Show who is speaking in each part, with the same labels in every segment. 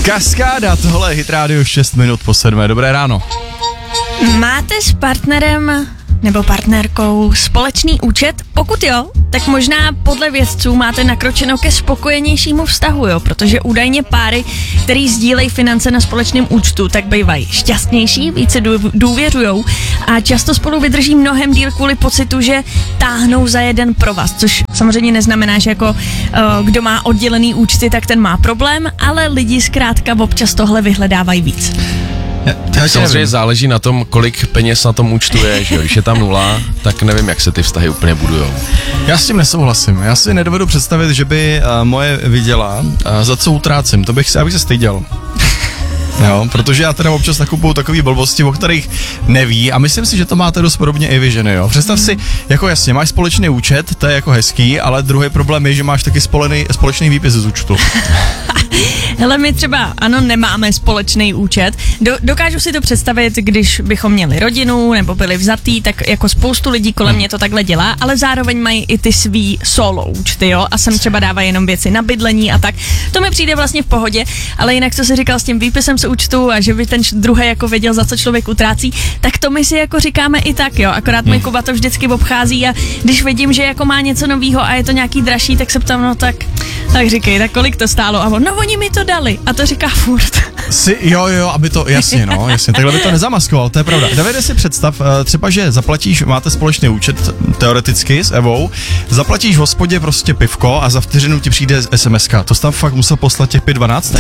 Speaker 1: Kaskáda, tohle je Hit Radio 6 minut po 7. Dobré ráno.
Speaker 2: Máte s partnerem nebo partnerkou společný účet? Pokud jo, tak možná podle vědců máte nakročeno ke spokojenějšímu vztahu, jo, protože údajně páry, který sdílejí finance na společném účtu, tak bývají šťastnější, více důvěřujou a často spolu vydrží mnohem díl kvůli pocitu, že táhnou za jeden provaz, což samozřejmě neznamená, že jako kdo má oddělený účty, tak ten má problém, ale lidi zkrátka občas tohle vyhledávají víc.
Speaker 3: Tak samozřejmě záleží na tom, kolik peněz na tom účtu je, že jo? Když je tam 0, tak nevím, jak se ty vztahy úplně budujou.
Speaker 1: Já s tím nesouhlasím. Já si nedovedu představit, že by moje viděla, za co utrácím. Já bych se styděl. Jo, protože já teda občas nakupuju takový blbosti, o kterých neví a myslím si, že to máte dost podobně i vy ženy, jo. Představ si, jako jasně, máš společný účet, to je jako hezký, ale druhý problém je, že máš taky společný výpis z účtu.
Speaker 2: Hele, my třeba, ano, nemáme společný účet. Dokážu si to představit, když bychom měli rodinu nebo byli vzatý, tak jako spoustu lidí kolem mě to takhle dělá, ale zároveň mají i ty svý solo účty, jo, a sem třeba dávají jenom věci na bydlení a tak. To mi přijde vlastně v pohodě, ale jinak, co jsi říkal s tím výpisem z účtu a že by ten druhý jako věděl, za co člověk utrácí, tak to my si jako říkáme i tak, jo, akorát můj Kuba to vždycky obchází a když vidím, že jako má něco novýho a je to nějaký dražší, tak se ptám, no tak říkej, tak kolik to stálo a on, no oni mi to dali a to říká furt.
Speaker 1: Jo, aby to, jasně, takhle by to nezamaskoval, to je pravda. Davide, si představ, třeba, že zaplatíš, máte společný účet, teoreticky s Evou, zaplatíš v hospodě prostě pivko a za vteřinu ti přijde SMS-ka, to jsi tam fakt musel poslat těch 5.12?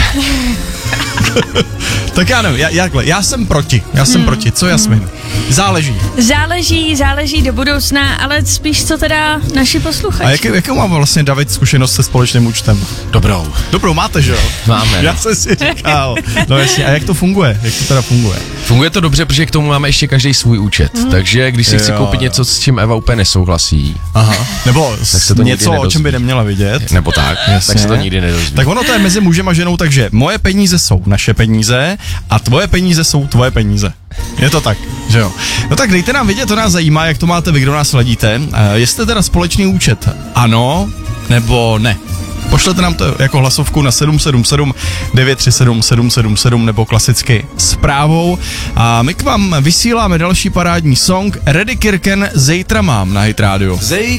Speaker 1: Tak já nevím, já jsem proti, co Jasmin?
Speaker 2: Záleží do budoucna, ale spíš co teda naši posluchači.
Speaker 1: A jakou má vlastně David zkušenost se společným účtem? Dobrou máte, že jo?
Speaker 3: Máme.
Speaker 1: Já jsem si říkal. No jasně, a jak to funguje? Jak to teda funguje?
Speaker 3: Funguje to dobře, protože k tomu máme ještě každý svůj účet, takže když si chci koupit něco, s čím Eva úplně nesouhlasí,
Speaker 1: nebo něco, o čem by neměla vidět,
Speaker 3: nebo tak, tak se to nikdy nedozví.
Speaker 1: Tak ono to je mezi mužem a ženou, takže moje peníze jsou naše peníze a tvoje peníze jsou tvoje peníze. Je to tak, že jo? No tak dejte nám vědět, to nás zajímá, jak to máte vy, kdo nás sledíte. Jestli teda společný účet ano, nebo ne. Pošlete nám to jako hlasovku na 777 937 777 nebo klasicky zprávou a my k vám vysíláme další parádní song Ready Kirken Zítra mám na Hit Radio.